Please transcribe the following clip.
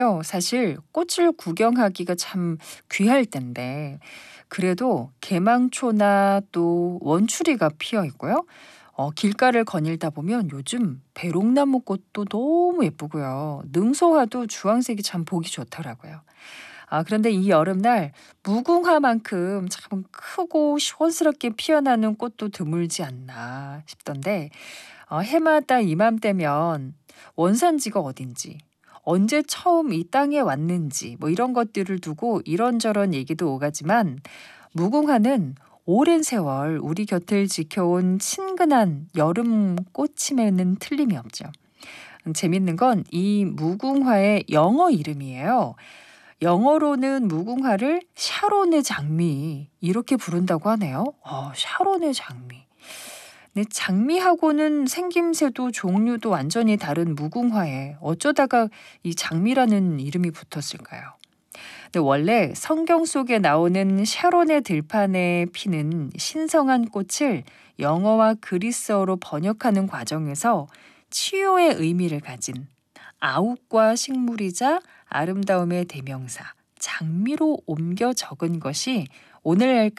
사실 꽃을 구경하기가 참 귀할 텐데 그래도 개망초나 또 원추리가 피어 있고요. 길가를 거닐다 보면 요즘 배롱나무 꽃도 너무 예쁘고요. 능소화도 주황색이 참 보기 좋더라고요. 그런데 이 여름날 무궁화만큼 참 크고 시원스럽게 피어나는 꽃도 드물지 않나 싶던데 해마다 이맘때면 원산지가 어딘지, 언제 처음 이 땅에 왔는지 뭐 이런 것들을 두고 이런저런 얘기도 오가지만 무궁화는 오랜 세월 우리 곁을 지켜온 친근한 여름 꽃임에는 틀림이 없죠. 재밌는 건 이 무궁화의 영어 이름이에요. 영어로는 무궁화를 샤론의 장미 이렇게 부른다고 하네요. 샤론의 장미. 네, 장미하고는 생김새도 종류도 완전히 다른 무궁화에 어쩌다가 이 장미라는 이름이 붙었을까요? 근데 원래 성경 속에 나오는 샤론의 들판에 피는 신성한 꽃을 영어와 그리스어로 번역하는 과정에서 치유의 의미를 가진 아욱과 식물이자 아름다움의 대명사 장미로 옮겨 적은 것이 오늘날까지